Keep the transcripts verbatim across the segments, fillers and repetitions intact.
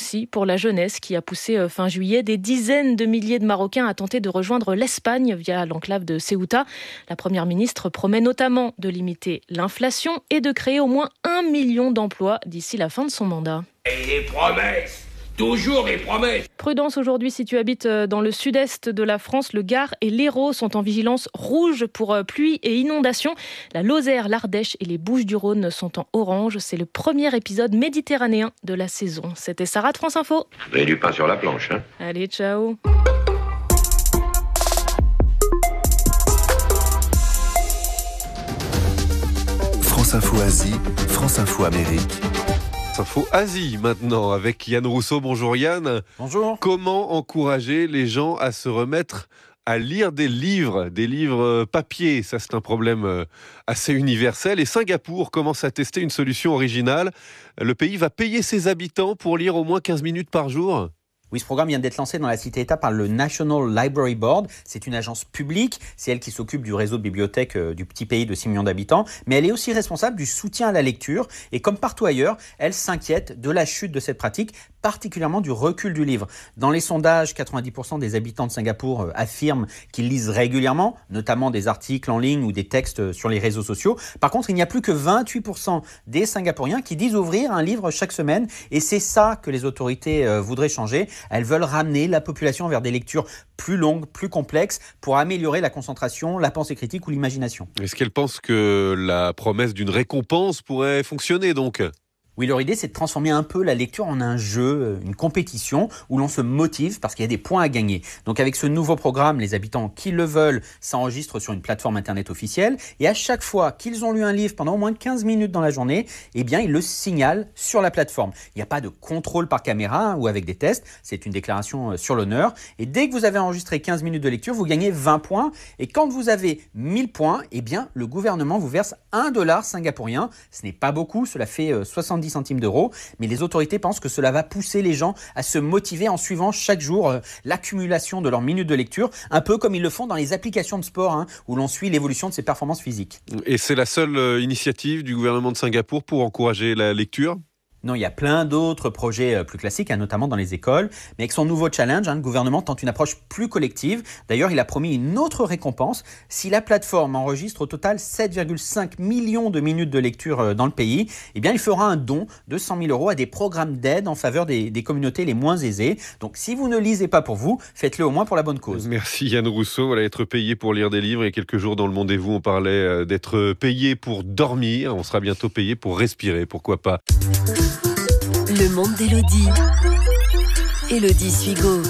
aussi pour la jeunesse qui a poussé fin juillet des dizaines de milliers de Marocains à tenter de rejoindre l'Espagne via l'enclave de Ceuta. La première ministre promet notamment de limiter l'inflation et de créer au moins un million d'emplois d'ici la fin de son mandat. Et les promesses, toujours les promesses. Prudence aujourd'hui si tu habites dans le sud-est de la France. Le Gard et l'Hérault sont en vigilance rouge pour pluie et inondations. La Lozère, l'Ardèche et les Bouches-du-Rhône sont en orange. C'est le premier épisode méditerranéen de la saison. C'était Sarah de France Info. Vous avez du pain sur la planche, hein? Allez, ciao. France Info Asie, France Info Amérique. Info Asie maintenant avec Yann Rousseau. Bonjour Yann. Bonjour. Comment encourager les gens à se remettre à lire des livres, des livres papier? Ça, c'est un problème assez universel. Et Singapour commence à tester une solution originale. Le pays va payer ses habitants pour lire au moins quinze minutes par jour. Oui, ce programme vient d'être lancé dans la cité-État par le National Library Board. C'est une agence publique, c'est elle qui s'occupe du réseau de bibliothèques euh, du petit pays de six millions d'habitants, mais elle est aussi responsable du soutien à la lecture. Et comme partout ailleurs, elle s'inquiète de la chute de cette pratique, particulièrement du recul du livre. Dans les sondages, quatre-vingt-dix pour cent des habitants de Singapour euh, affirment qu'ils lisent régulièrement, notamment des articles en ligne ou des textes sur les réseaux sociaux. Par contre, il n'y a plus que vingt-huit pour cent des Singapouriens qui disent ouvrir un livre chaque semaine. Et c'est ça que les autorités euh, voudraient changer. Elles veulent ramener la population vers des lectures plus longues, plus complexes, pour améliorer la concentration, la pensée critique ou l'imagination. Est-ce qu'elles pensent que la promesse d'une récompense pourrait fonctionner donc ? Oui, leur idée, c'est de transformer un peu la lecture en un jeu, une compétition où l'on se motive parce qu'il y a des points à gagner. Donc avec ce nouveau programme, les habitants qui le veulent s'enregistrent sur une plateforme internet officielle et à chaque fois qu'ils ont lu un livre pendant au moins quinze minutes dans la journée, eh bien, ils le signalent sur la plateforme. Il n'y a pas de contrôle par caméra ou avec des tests, c'est une déclaration sur l'honneur. Et dès que vous avez enregistré quinze minutes de lecture, vous gagnez vingt points. Et quand vous avez mille points, eh bien, le gouvernement vous verse un dollar singapourien. Ce n'est pas beaucoup, cela fait soixante-dix centimes d'euros, mais les autorités pensent que cela va pousser les gens à se motiver en suivant chaque jour euh, l'accumulation de leurs minutes de lecture, un peu comme ils le font dans les applications de sport, hein, où l'on suit l'évolution de ses performances physiques. Et c'est la seule euh, initiative du gouvernement de Singapour pour encourager la lecture ? Non, il y a plein d'autres projets plus classiques, hein, notamment dans les écoles. Mais avec son nouveau challenge, hein, le gouvernement tente une approche plus collective. D'ailleurs, il a promis une autre récompense. Si la plateforme enregistre au total sept virgule cinq millions de minutes de lecture dans le pays, eh bien, il fera un don de cent mille euros à des programmes d'aide en faveur des, des communautés les moins aisées. Donc, si vous ne lisez pas pour vous, faites-le au moins pour la bonne cause. Merci Yann Rousseau. Voilà, être payé pour lire des livres. Il y a quelques jours dans Le Monde et Vous, on parlait d'être payé pour dormir. On sera bientôt payé pour respirer. Pourquoi pas ? Le monde d'Élodie. Élodie Suigo.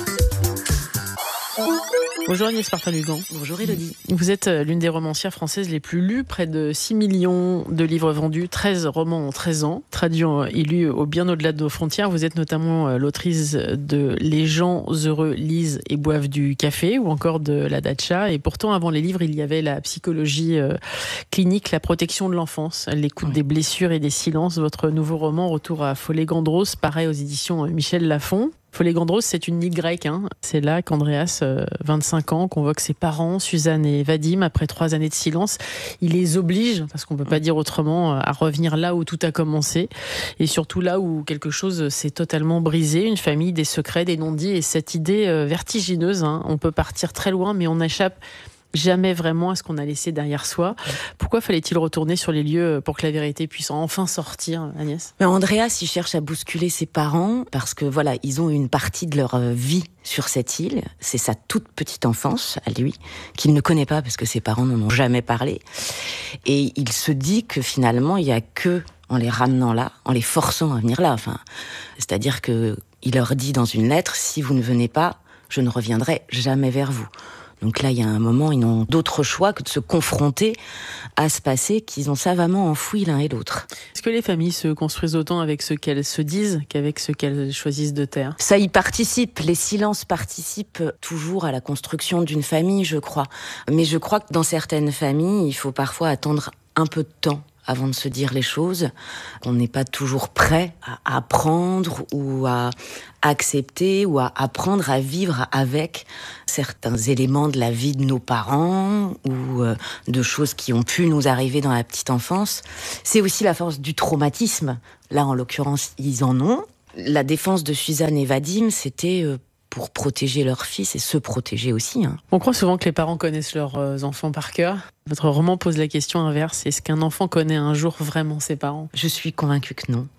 Bonjour Agnès Partin-Lugan. Bonjour Élodie. Vous êtes l'une des romancières françaises les plus lues, près de six millions de livres vendus, treize romans en treize ans, traduits et lus au bien au-delà de nos frontières. Vous êtes notamment l'autrice de Les gens heureux lisent et boivent du café ou encore de La Datcha. Et pourtant, avant les livres, il y avait la psychologie clinique, la protection de l'enfance, l'écoute oui. des blessures et des silences. Votre nouveau roman, Retour à Folegandros, paraît aux éditions Michel Lafon. Folegandros, c'est une île grecque. Hein. C'est là qu'Andreas, euh, vingt-cinq ans, convoque ses parents, Suzanne et Vadim, après trois années de silence. Il les oblige, parce qu'on ne peut pas dire autrement, à revenir là où tout a commencé. Et surtout là où quelque chose s'est totalement brisé. Une famille, des secrets, des non-dits. Et cette idée euh, vertigineuse, hein. On peut partir très loin, mais on échappe jamais vraiment à ce qu'on a laissé derrière soi. Pourquoi fallait-il retourner sur les lieux pour que la vérité puisse enfin sortir, Agnès ? Mais Andreas, il cherche à bousculer ses parents parce que voilà, ils ont une partie de leur vie sur cette île. C'est sa toute petite enfance à lui, qu'il ne connaît pas parce que ses parents n'en ont jamais parlé. Et il se dit que finalement, il y a que en les ramenant là, en les forçant à venir là. Enfin, c'est-à-dire que il leur dit dans une lettre, si vous ne venez pas, je ne reviendrai jamais vers vous. Donc là, il y a un moment, ils n'ont d'autre choix que de se confronter à ce passé qu'ils ont savamment enfoui l'un et l'autre. Est-ce que les familles se construisent autant avec ce qu'elles se disent qu'avec ce qu'elles choisissent de taire ? Ça y participe. Les silences participent toujours à la construction d'une famille, je crois. Mais je crois que dans certaines familles, il faut parfois attendre un peu de temps avant de se dire les choses, qu'on n'est pas toujours prêt à apprendre ou à accepter ou à apprendre à vivre avec certains éléments de la vie de nos parents ou de choses qui ont pu nous arriver dans la petite enfance. C'est aussi la force du traumatisme. Là, en l'occurrence, ils en ont. La défense de Suzanne et Vadim, c'était euh, pour protéger leur fils et se protéger aussi. Hein. On croit souvent que les parents connaissent leurs euh, enfants par cœur. Votre roman pose la question inverse. Est-ce qu'un enfant connaît un jour vraiment ses parents ? Je suis convaincue que non.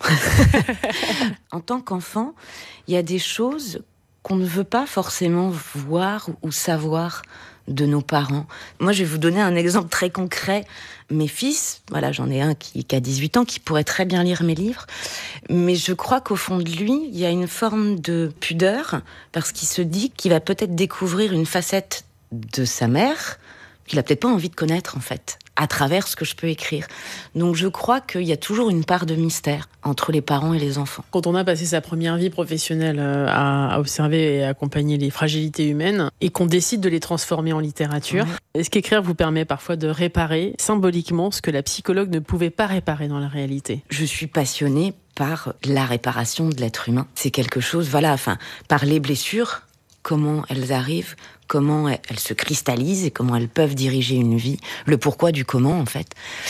En tant qu'enfant, il y a des choses qu'on ne veut pas forcément voir ou savoir de nos parents. Moi, je vais vous donner un exemple très concret. Mes fils, voilà, j'en ai un qui, qui a dix-huit ans, qui pourrait très bien lire mes livres, mais je crois qu'au fond de lui, il y a une forme de pudeur, parce qu'il se dit qu'il va peut-être découvrir une facette de sa mère qu'il a peut-être pas envie de connaître, en fait, à travers ce que je peux écrire. Donc je crois qu'il y a toujours une part de mystère entre les parents et les enfants. Quand on a passé sa première vie professionnelle à observer et accompagner les fragilités humaines et qu'on décide de les transformer en littérature, ouais. Est-ce qu'écrire vous permet parfois de réparer symboliquement ce que la psychologue ne pouvait pas réparer dans la réalité ? Je suis passionnée par la réparation de l'être humain. C'est quelque chose, voilà, enfin, par les blessures, comment elles arrivent, comment elles se cristallisent et comment elles peuvent diriger une vie, le pourquoi du comment en fait.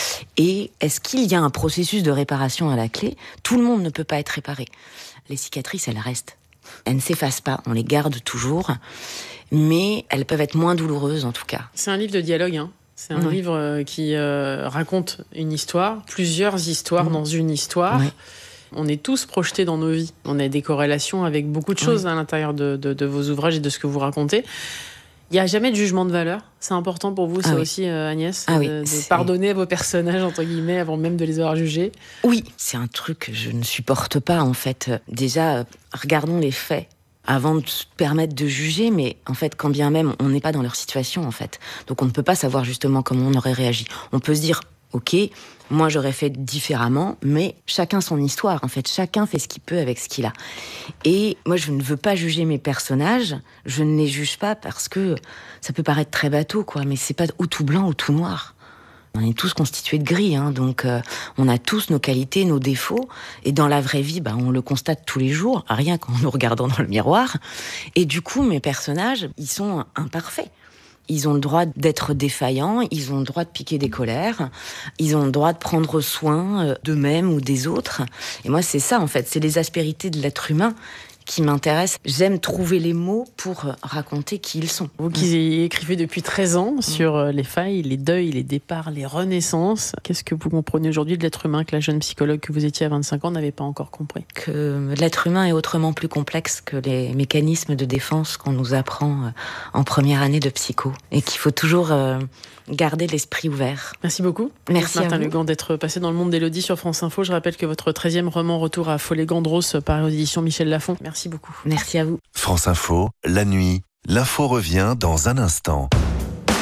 Et est-ce qu'il y a un processus de réparation à la clé ? Tout le monde ne peut pas être réparé. Les cicatrices, elles restent. Elles ne s'effacent pas, on les garde toujours, mais elles peuvent être moins douloureuses en tout cas. C'est un livre de dialogue, hein. C'est un oui. livre qui euh, raconte une histoire, plusieurs histoires mmh. dans une histoire. Oui. On est tous projetés dans nos vies. On a des corrélations avec beaucoup de choses oui. à l'intérieur de, de, de vos ouvrages et de ce que vous racontez. Il n'y a jamais de jugement de valeur. C'est important pour vous, ça ah oui. aussi, euh, Agnès, ah de, oui, de pardonner à vos personnages, entre guillemets, avant même de les avoir jugés. Oui, c'est un truc que je ne supporte pas, en fait. Déjà, regardons les faits avant de se permettre de juger, mais en fait, quand bien même, on n'est pas dans leur situation, en fait. Donc on ne peut pas savoir justement comment on aurait réagi. On peut se dire... Ok, moi j'aurais fait différemment, mais chacun son histoire, en fait. Chacun fait ce qu'il peut avec ce qu'il a. Et moi je ne veux pas juger mes personnages, je ne les juge pas parce que ça peut paraître très bateau, quoi, mais c'est pas ou tout blanc ou tout noir. On est tous constitués de gris, hein, donc euh, on a tous nos qualités, nos défauts, et dans la vraie vie, bah, on le constate tous les jours, rien qu'en nous regardant dans le miroir. Et du coup, mes personnages, ils sont imparfaits. Ils ont le droit d'être défaillants, ils ont le droit de piquer des colères, ils ont le droit de prendre soin d'eux-mêmes ou des autres. Et moi, c'est ça, en fait, c'est les aspérités de l'être humain qui m'intéressent. J'aime trouver les mots pour raconter qui ils sont. Vous qui écrivez depuis treize ans sur les failles, les deuils, les départs, les renaissances, qu'est-ce que vous comprenez aujourd'hui de l'être humain que la jeune psychologue que vous étiez à vingt-cinq ans n'avait pas encore compris ? Que l'être humain est autrement plus complexe que les mécanismes de défense qu'on nous apprend en première année de psycho. Et qu'il faut toujours garder l'esprit ouvert. Merci beaucoup. Merci Martin à vous. Legand d'être passé dans le monde d'Élodie sur France Info. Je rappelle que votre treizième roman Retour à Follet-Gandros paru aux éditions Michel Lafon. Merci beaucoup. Merci à vous. France Info, la nuit, l'info revient dans un instant.